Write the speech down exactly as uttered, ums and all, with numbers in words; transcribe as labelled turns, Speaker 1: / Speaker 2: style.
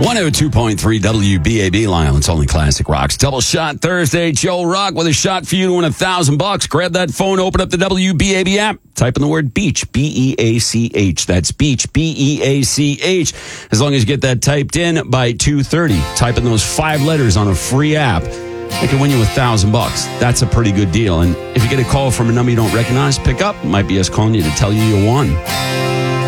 Speaker 1: one oh two point three W B A B, Lyle. It's only classic rocks. Double shot Thursday. Joe Rock with a shot for you to win a thousand bucks. Grab that phone, open up the W B A B app, type in the word beach, B E A C H. That's beach, B E A C H. As long as you get that typed in by two thirty, type in those five letters on a free app. It can win you a thousand bucks. That's a pretty good deal. And if you get a call from a number you don't recognize, pick up. It might be us calling you to tell you you won.